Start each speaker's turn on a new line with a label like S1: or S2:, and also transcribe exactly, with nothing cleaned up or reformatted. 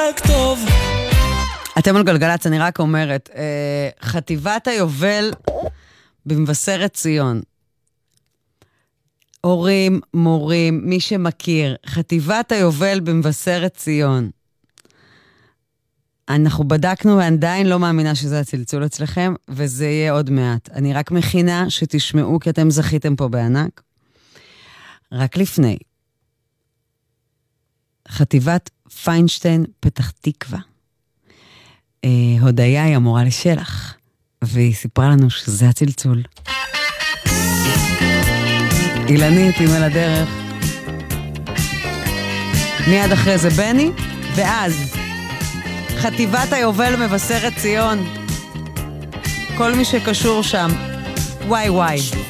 S1: רק טוב.
S2: אתם על גלגלץ, אני רק אומרת, אה, חטיבת היובל במבשרת ציון. הורים, מורים, מי שמכיר, חטיבת היובל במבשרת ציון. אנחנו בדקנו ועדיין לא מאמינה שזה הצלצול אצלכם, וזה יהיה עוד מעט. אני רק מכינה שתשמעו, כי אתם זכיתם פה בענק. רק לפני. חטיבת פיינשטיין פתח תקווה. אה, הודיה היא המורה לשלח, והיא סיפרה לנו שזה הצלצול. אילנית עם על הדרך. מיד אחרי זה בני, ואז חטיבת היובל מבשרת ציון. כל מי שקשור שם, וואי וואי.